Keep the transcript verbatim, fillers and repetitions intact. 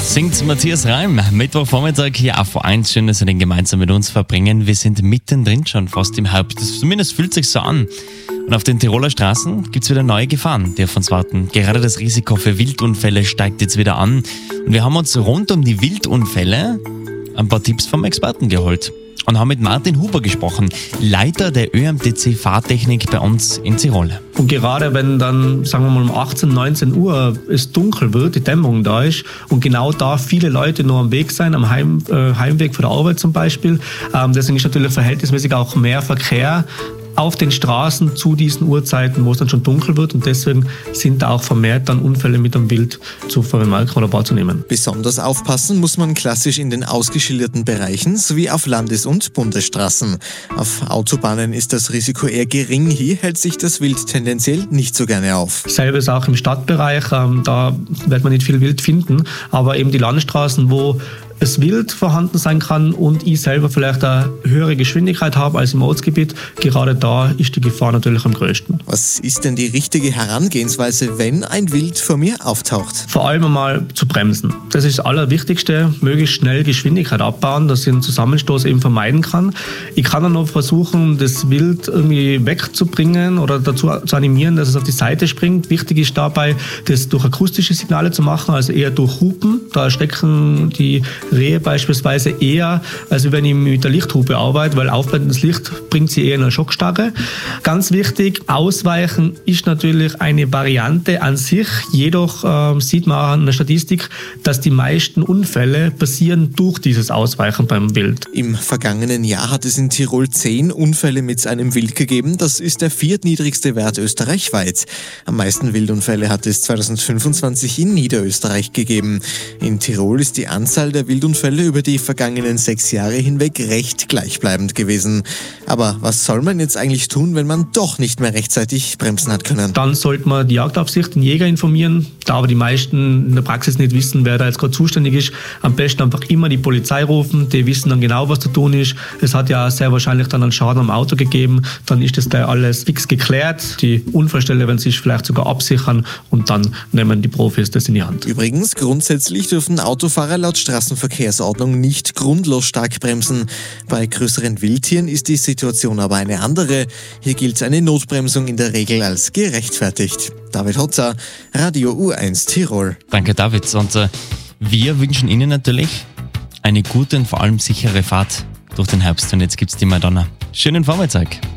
Singt Matthias Reim. Mittwochvormittag hier auf eins. Schön, dass Sie den gemeinsam mit uns verbringen. Wir sind mittendrin schon, fast im Herbst. Das zumindest fühlt sich so an. Und auf den Tiroler Straßen gibt es wieder neue Gefahren, die auf uns warten. Gerade das Risiko für Wildunfälle steigt jetzt wieder an. Und wir haben uns rund um die Wildunfälle ein paar Tipps vom Experten geholt. Und haben mit Martin Huber gesprochen, Leiter der Ö M T C Fahrtechnik bei uns in Tirol. Und gerade wenn dann, sagen wir mal, um achtzehn, neunzehn Uhr es dunkel wird, die Dämmerung da ist und genau da viele Leute noch am Weg sein, am Heim, äh, Heimweg von der Arbeit zum Beispiel, ähm, deswegen ist natürlich verhältnismäßig auch mehr Verkehr auf den Straßen zu diesen Uhrzeiten, wo es dann schon dunkel wird, und deswegen sind da auch vermehrt dann Unfälle mit dem Wild zu vermerken oder wahrzunehmen. Besonders aufpassen muss man klassisch in den ausgeschilderten Bereichen sowie auf Landes- und Bundesstraßen. Auf Autobahnen ist das Risiko eher gering, hier hält sich das Wild tendenziell nicht so gerne auf. Selber ist auch im Stadtbereich, ähm, da wird man nicht viel Wild finden, aber eben die Landstraßen, wo es Wild vorhanden sein kann und ich selber vielleicht eine höhere Geschwindigkeit habe als im Ortsgebiet, gerade da ist die Gefahr natürlich am größten. Was ist denn die richtige Herangehensweise, wenn ein Wild vor mir auftaucht? Vor allem einmal zu bremsen. Das ist das Allerwichtigste, möglichst schnell Geschwindigkeit abbauen, dass ich einen Zusammenstoß eben vermeiden kann. Ich kann dann noch versuchen, das Wild irgendwie wegzubringen oder dazu zu animieren, dass es auf die Seite springt. Wichtig ist dabei, das durch akustische Signale zu machen, also eher durch Hupen. Da erschrecken die Rehe beispielsweise eher, als wenn ich mit der Lichthupe arbeite, weil aufblendendes Licht bringt sie eher in eine Schockstarre. Ganz wichtig, Ausweichen ist natürlich eine Variante an sich, jedoch äh, sieht man an der Statistik, dass die meisten Unfälle passieren durch dieses Ausweichen beim Wild. Im vergangenen Jahr hat es in Tirol zehn Unfälle mit einem Wild gegeben. Das ist der viertniedrigste Wert österreichweit. Am meisten Wildunfälle hat es zweitausendfünfundzwanzig in Niederösterreich gegeben. In Tirol ist die Anzahl der Wildunfälle über die vergangenen sechs Jahre hinweg recht gleichbleibend gewesen. Aber was soll man jetzt eigentlich tun, wenn man doch nicht mehr rechtzeitig bremsen hat können? Dann sollte man die Jagdaufsicht, den Jäger informieren. Da aber die meisten in der Praxis nicht wissen, wer da jetzt gerade zuständig ist, am besten einfach immer die Polizei rufen. Die wissen dann genau, was zu tun ist. Es hat ja sehr wahrscheinlich dann einen Schaden am Auto gegeben. Dann ist das da alles fix geklärt. Die Unfallstelle werden sich vielleicht sogar absichern und dann nehmen die Profis das in die Hand. Übrigens, grundsätzlich dürfen Autofahrer laut Straßenverkehrsordnung nicht grundlos stark bremsen. Bei größeren Wildtieren ist die Situation aber eine andere. Hier gilt eine Notbremsung in der Regel als gerechtfertigt. David Hotzer, Radio U eins Tirol. Danke, David. Und äh, wir wünschen Ihnen natürlich eine gute und vor allem sichere Fahrt durch den Herbst. Und jetzt gibt's die Madonna. Schönen Vormittag.